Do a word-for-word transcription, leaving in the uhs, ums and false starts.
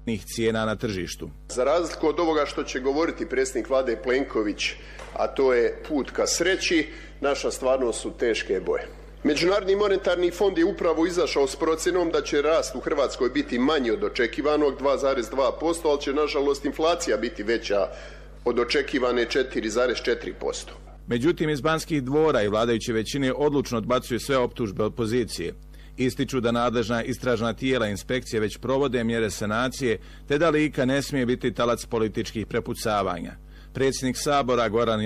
cijena na tržištu. Za razliku od ovoga što će govoriti predsjednik vlade Plenković, a to je put ka sreći, naša stvarnost su teške boje. Međunarodni monetarni fond je upravo izašao s procjenom da će rast u Hrvatskoj biti manji od očekivanog dva zarez dva posto, ali će nažalost inflacija biti veća od očekivane četiri zarez četiri posto. Međutim, iz Banskih dvora i vladajuće većine odlučno odbacuju sve optužbe opozicije. Ističu da nadležna istražna tijela inspekcije već provode mjere sanacije, te da Lika ne smije biti talac političkih prepucavanja. Predsjednik Sabora Goran